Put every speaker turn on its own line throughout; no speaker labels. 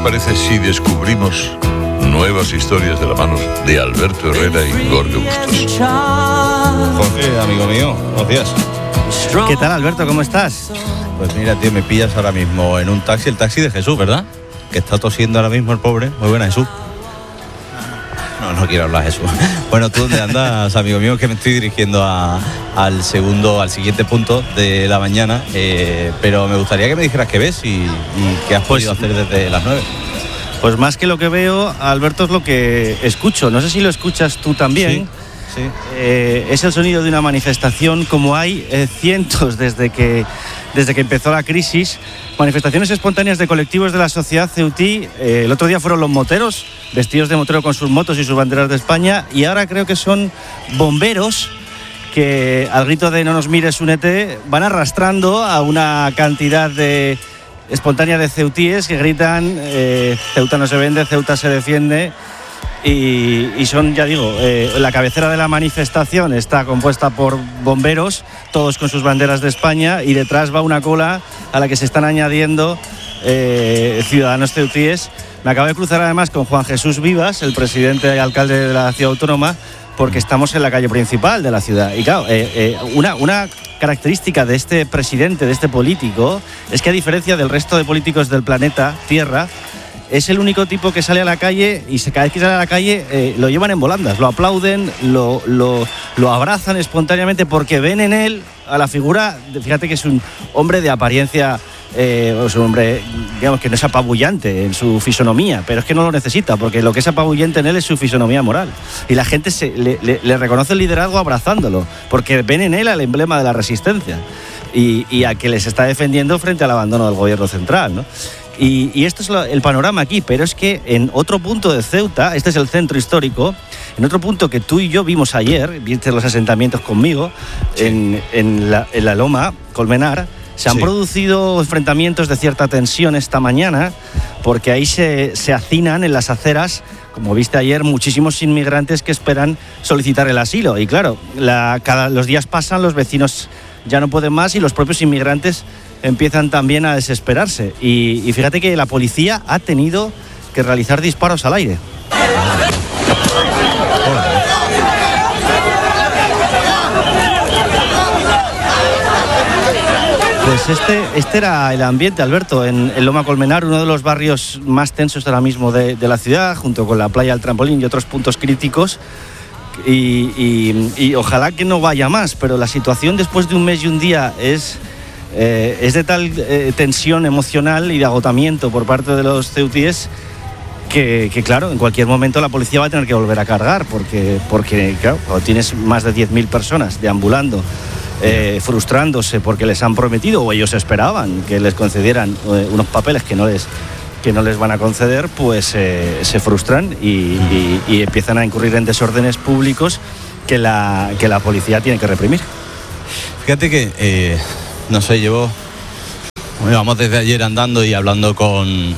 parece si descubrimos nuevas historias de la mano de Alberto Herrera y Gorka Bustos?
Jorge, amigo mío, buenos días.
¿Qué tal, Alberto? ¿Cómo estás?
Pues mira, tío, me pillas ahora mismo en un taxi, el taxi de Jesús, ¿verdad? Que está tosiendo ahora mismo el pobre. Muy buena, Jesús. No quiero hablar, Jesús. Bueno, ¿tú dónde andas, amigo mío? Que me estoy dirigiendo al siguiente punto de la mañana, pero me gustaría que me dijeras qué ves y qué has podido hacer desde las 9.
Pues más que lo que veo, Alberto, es lo que escucho. No sé si lo escuchas tú también.
Sí.
Es el sonido de una manifestación, como hay cientos desde que empezó la crisis. Manifestaciones espontáneas de colectivos de la sociedad ceutí. El otro día fueron los moteros, vestidos de motero con sus motos y sus banderas de España, y ahora creo que son bomberos que, al grito de "no nos mires, únete", van arrastrando a una cantidad espontánea de ceutíes que gritan "Ceuta no se vende, Ceuta se defiende". Y son, ya digo, la cabecera de la manifestación está compuesta por bomberos, todos con sus banderas de España, y detrás va una cola a la que se están añadiendo ciudadanos ceutíes. Me acabo de cruzar además con Juan Jesús Vivas, el presidente y alcalde de la ciudad autónoma, porque estamos en la calle principal de la ciudad. Y claro, una característica de este presidente, de este político, es que, a diferencia del resto de políticos del planeta Tierra, es el único tipo que sale a la calle y cada vez que sale a la calle lo llevan en volandas, lo aplauden, lo abrazan espontáneamente porque ven en él a la figura, fíjate que es un hombre de apariencia, es un hombre, digamos, que no es apabullante en su fisonomía, pero es que no lo necesita, porque lo que es apabullante en él es su fisonomía moral. Y la gente le reconoce el liderazgo abrazándolo, porque ven en él al emblema de la resistencia y a que les está defendiendo frente al abandono del gobierno central, ¿no? Y esto es el panorama aquí, pero es que en otro punto de Ceuta, este es el centro histórico, en otro punto que tú y yo vimos ayer, viste los asentamientos conmigo, sí, en la Loma Colmenar, se han producido enfrentamientos de cierta tensión esta mañana, porque ahí se hacinan en las aceras, como viste ayer, muchísimos inmigrantes que esperan solicitar el asilo. Y claro, los días pasan, los vecinos ya no pueden más y los propios inmigrantes empiezan también a desesperarse. Y fíjate que la policía ha tenido que realizar disparos al aire. Pues este era el ambiente, Alberto, en Loma Colmenar, uno de los barrios más tensos ahora mismo de la ciudad, junto con la playa del Trampolín y otros puntos críticos. Y ojalá que no vaya más, pero la situación después de un mes y un día es de tal tensión emocional y de agotamiento por parte de los ceutíes que claro, en cualquier momento la policía va a tener que volver a cargar, porque claro, cuando tienes más de 10.000 personas deambulando, frustrándose porque les han prometido, o ellos esperaban que les concedieran unos papeles que no les van a conceder, pues se frustran y empiezan a incurrir en desórdenes públicos que la policía tiene que reprimir.
Fíjate que no sé, llevamos desde ayer andando y hablando con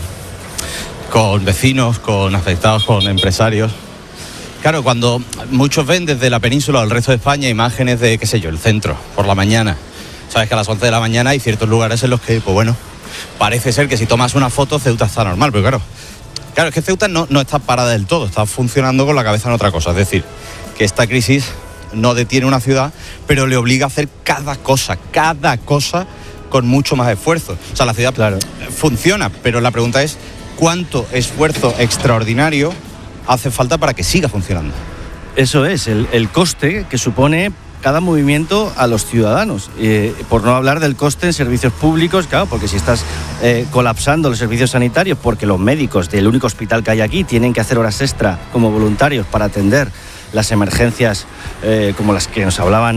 vecinos, con afectados, con empresarios. Claro, cuando muchos ven desde la península o el resto de España imágenes de, qué sé yo, el centro, por la mañana. Sabes que a las 11 de la mañana hay ciertos lugares en los que, pues bueno, parece ser que si tomas una foto, Ceuta está normal, pero claro, es que Ceuta no está parada del todo, está funcionando con la cabeza en otra cosa. Es decir, que esta crisis no detiene una ciudad, pero le obliga a hacer cada cosa con mucho más esfuerzo. O sea, la ciudad, claro, funciona, pero la pregunta es ¿cuánto esfuerzo extraordinario hace falta para que siga funcionando?
Eso es, el coste que supone cada movimiento a los ciudadanos, por no hablar del coste en servicios públicos, claro, porque si estás colapsando los servicios sanitarios, porque los médicos del único hospital que hay aquí tienen que hacer horas extra como voluntarios para atender las emergencias como las que nos hablaban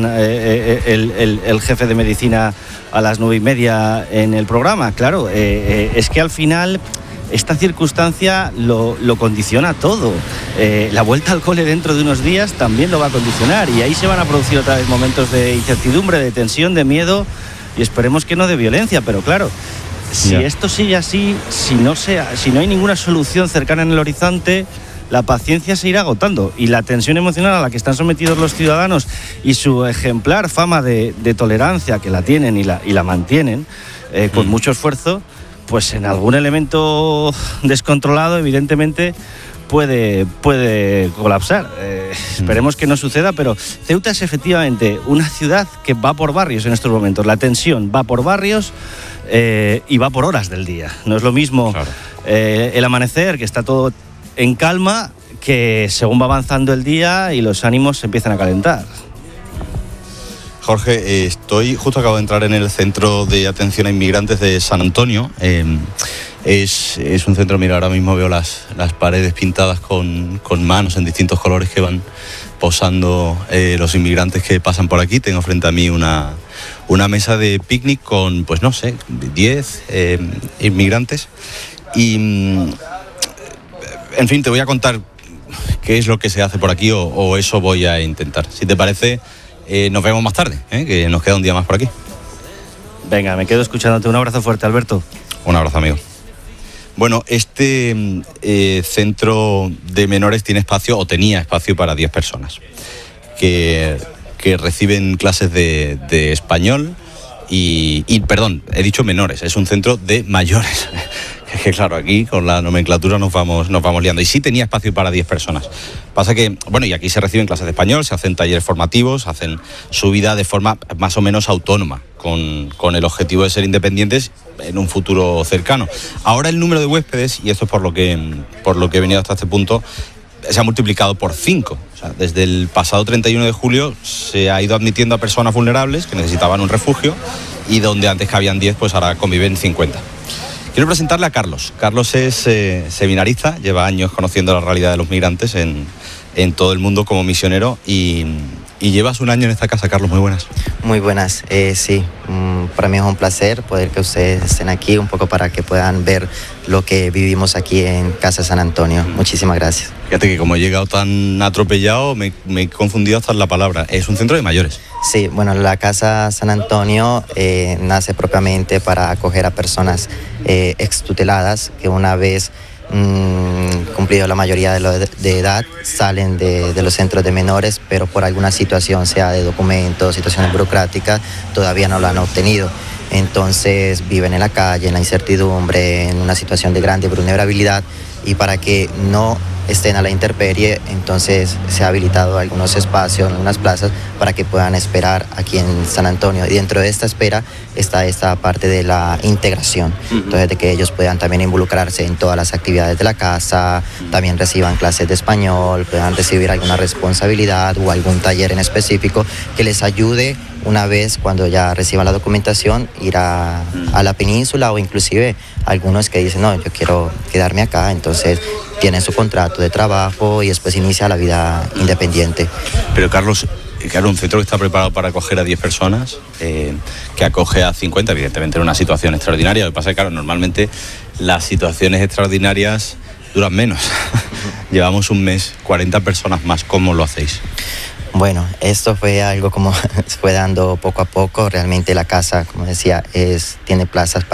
el jefe de medicina a las 9:30 en el programa. Claro, es que al final esta circunstancia lo condiciona todo. La vuelta al cole dentro de unos días también lo va a condicionar, y ahí se van a producir otra vez momentos de incertidumbre, de tensión, de miedo, y esperemos que no de violencia. Pero claro, si esto sigue así, si no hay ninguna solución cercana en el horizonte, la paciencia se irá agotando, y la tensión emocional a la que están sometidos los ciudadanos y su ejemplar fama de tolerancia, que la tienen y la mantienen con mucho esfuerzo, pues en algún elemento descontrolado, evidentemente, puede colapsar. Esperemos que no suceda, pero Ceuta es efectivamente una ciudad que va por barrios en estos momentos. La tensión va por barrios y va por horas del día. No es lo mismo el amanecer, que está todo en calma, que según va avanzando el día y los ánimos se empiezan a calentar.
Jorge, acabo de entrar en el Centro de Atención a Inmigrantes de San Antonio. Es un centro, mira, ahora mismo veo las paredes pintadas con manos en distintos colores que van posando los inmigrantes que pasan por aquí. Tengo frente a mí una mesa de picnic con, 10 inmigrantes. Y, en fin, te voy a contar qué es lo que se hace por aquí o eso voy a intentar. Si te parece, nos vemos más tarde, que nos queda un día más por aquí.
Venga, me quedo escuchándote. Un abrazo fuerte, Alberto.
Un abrazo, amigo. Bueno, este centro de menores tiene espacio, o tenía espacio, para 10 personas que reciben clases de español y perdón, he dicho menores, es un centro de mayores. Es que claro, aquí con la nomenclatura nos vamos liando. Y sí tenía espacio para 10 personas. Pasa que, y aquí se reciben clases de español, se hacen talleres formativos, hacen su vida de forma más o menos autónoma, con el objetivo de ser independientes en un futuro cercano. Ahora el número de huéspedes, y esto es por lo que he venido hasta este punto, se ha multiplicado por 5. O sea, desde el pasado 31 de julio se ha ido admitiendo a personas vulnerables que necesitaban un refugio, y donde antes cabían 10, pues ahora conviven 50. Quiero presentarle a Carlos. Carlos es seminarista, lleva años conociendo la realidad de los migrantes en todo el mundo como misionero y llevas un año en esta casa. Carlos, muy buenas.
Muy buenas, sí. Para mí es un placer poder que ustedes estén aquí un poco para que puedan ver lo que vivimos aquí en Casa San Antonio. Muchísimas gracias.
Fíjate que como he llegado tan atropellado, me he confundido hasta en la palabra. Es un centro de mayores.
Sí, bueno, la Casa San Antonio nace propiamente para acoger a personas extuteladas que una vez cumplido la mayoría de edad salen de los centros de menores, pero por alguna situación, sea de documentos, situaciones burocráticas, todavía no lo han obtenido. Entonces viven en la calle, en la incertidumbre, en una situación de grande vulnerabilidad, y para que no estén a la intemperie, entonces se ha habilitado algunos espacios, algunas plazas para que puedan esperar aquí en San Antonio. Y dentro de esta espera está esta parte de la integración, entonces de que ellos puedan también involucrarse en todas las actividades de la casa, también reciban clases de español, puedan recibir alguna responsabilidad o algún taller en específico que les ayude, una vez cuando ya reciban la documentación, ir a la península, o inclusive algunos que dicen, no, yo quiero quedarme acá, entonces tienen su contrato de trabajo y después inicia la vida independiente.
Pero Carlos, claro, un centro que está preparado para acoger a 10 personas, que acoge a 50, evidentemente en una situación extraordinaria. Lo que pasa es que, claro, normalmente las situaciones extraordinarias duran menos. Llevamos un mes, 40 personas más. ¿Cómo lo hacéis?
Bueno, esto fue algo como se fue dando poco a poco. Realmente la casa, como decía, tiene plazas